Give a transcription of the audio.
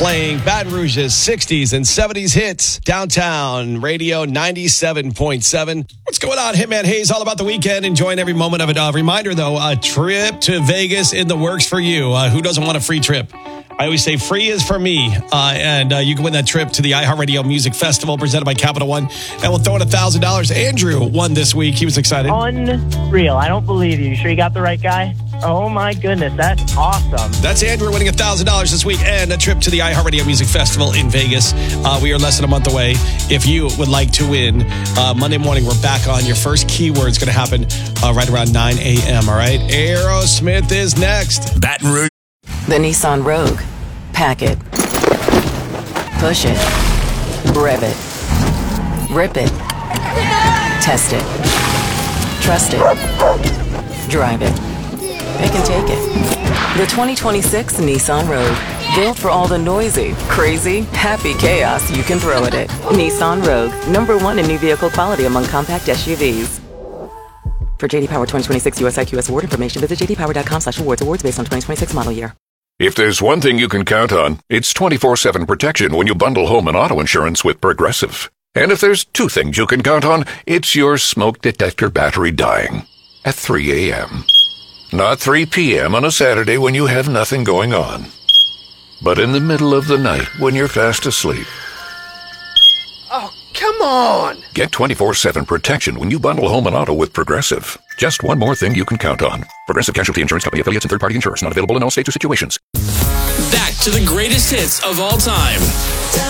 playing Baton Rouge's 60s and 70s hits. Downtown Radio 97.7. What's going on? Hitman Hayes, all about the weekend. Enjoying every moment of it. Reminder, though, a trip to Vegas in the works for you. Who doesn't want a free trip? I always say free is for me. And you can win that trip to the iHeartRadio Music Festival presented by Capital One. And we'll throw in $1,000. Andrew won this week. He was excited. Unreal. I don't believe you. You sure you got the right guy? Oh, my goodness. That's awesome. That's Andrew winning $1,000 this week and a trip to the iHeartRadio Music Festival in Vegas. We are less than a month away. If you would like to win, Monday morning, we're back on. Your first keyword's going to happen right around 9 a.m., all right? Aerosmith is next. Baton Rouge. The Nissan Rogue. Pack it. Push it. Rev it. Rip it. Test it. Trust it. Drive it. Pick and take it. The 2026 Nissan Rogue. Built for all the noisy, crazy, happy chaos you can throw at it. Nissan Rogue. #1 in new vehicle quality among compact SUVs. For JD Power 2026 US IQS award information, visit jdpower.com/awards. Awards based on 2026 model year. If there's one thing you can count on, it's 24/7 protection when you bundle home and auto insurance with Progressive. And if there's two things you can count on, it's your smoke detector battery dying at 3 a.m. Not 3 p.m. on a Saturday when you have nothing going on, but in the middle of the night when you're fast asleep. Oh, come on! Get 24/7 protection when you bundle home and auto with Progressive. Just one more thing you can count on. Progressive Casualty Insurance Company affiliates and third-party insurers. Not available in all states or situations. Back to the greatest hits of all time.